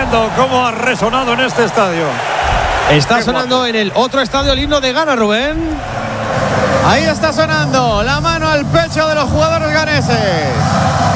tremendo cómo ha resonado en este estadio. Está sonando en el otro estadio el himno de Ghana, Rubén. Ahí está sonando la mano al pecho de los jugadores ganeses.